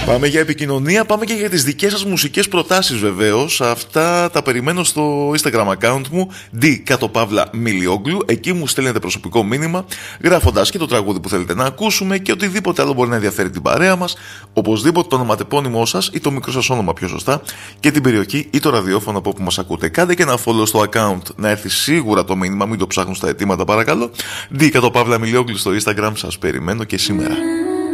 Πάμε για επικοινωνία, πάμε και για τις δικές σας μουσικές προτάσεις βεβαίως. Αυτά τα περιμένω στο Instagram account μου, D_Milioglu. Εκεί μου στέλνετε προσωπικό μήνυμα, γράφοντας και το τραγούδι που θέλετε να ακούσουμε και οτιδήποτε άλλο μπορεί να ενδιαφέρει την παρέα μας. Οπωσδήποτε το ονοματεπώνυμό σας ή το μικρό σας όνομα πιο σωστά και την περιοχή ή το ραδιόφωνο από όπου μας ακούτε. Κάντε και ένα follow στο account να έρθει σίγουρα το μήνυμα, μην το ψάχνουν στα αιτήματα παρακαλώ. D_Milioglu στο Instagram, σας περιμένω και σήμερα.